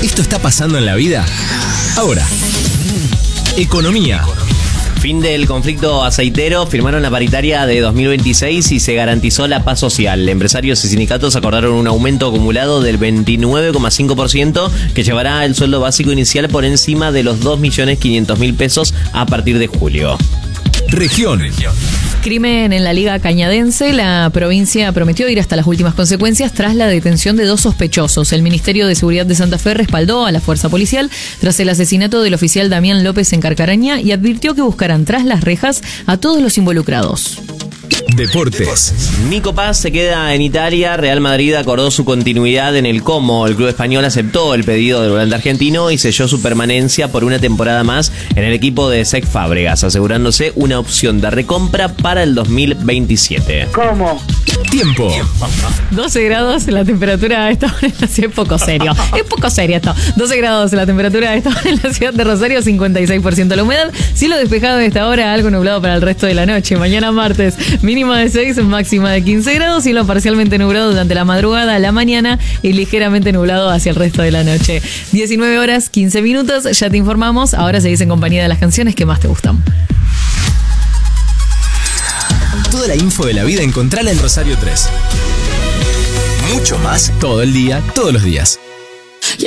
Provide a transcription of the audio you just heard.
Esto está pasando en la vida ahora. Economía. Fin del conflicto aceitero, firmaron la paritaria de 2026 y se garantizó la paz social. Empresarios y sindicatos acordaron un aumento acumulado del 29,5% que llevará el sueldo básico inicial por encima de los 2.500.000 pesos a partir de julio. Región. Crimen en la Liga Cañadense. La provincia prometió ir hasta las últimas consecuencias tras la detención de 2 sospechosos. El Ministerio de Seguridad de Santa Fe respaldó a la fuerza policial tras el asesinato del oficial Damián López en Carcarañá y advirtió que buscarán tras las rejas a todos los involucrados. Deportes. Nico Paz se queda en Italia. Real Madrid acordó su continuidad en el Como. El club español aceptó el pedido del volante argentino y selló su permanencia por una temporada más en el equipo de Cesc Fábregas, asegurándose una opción de recompra para el 2027. ¿Cómo? Tiempo. 12 grados la temperatura a esta hora en la ciudad. Es poco serio. Es poco serio esto. 12 grados la temperatura a esta hora en la ciudad de Rosario, 56% la humedad. Cielo despejado de esta hora, algo nublado para el resto de la noche. Mañana martes, mínima de 6, máxima de 15 grados. Cielo parcialmente nublado durante la madrugada, la mañana y ligeramente nublado hacia el resto de la noche. 19 horas, 15 minutos. Ya te informamos. Ahora seguís en compañía de las canciones que más te gustan. Toda la info de la vida encontrala en Rosario 3. Mucho más todo el día, todos los días.